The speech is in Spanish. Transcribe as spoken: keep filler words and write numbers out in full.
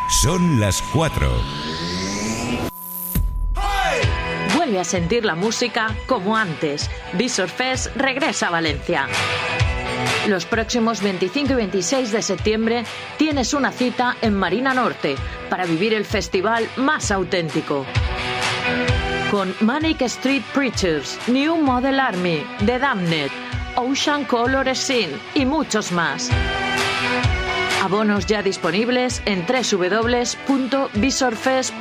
Son las cuatro. Vuelve a sentir la música como antes. Visor Fest regresa a Valencia. Los próximos veinticinco y veintiséis de septiembre tienes una cita en Marina Norte para vivir el festival más auténtico. Con Manic Street Preachers, New Model Army, The Damned, Ocean Color Scene y muchos más. Abonos ya disponibles en doble u doble u doble u punto visor fest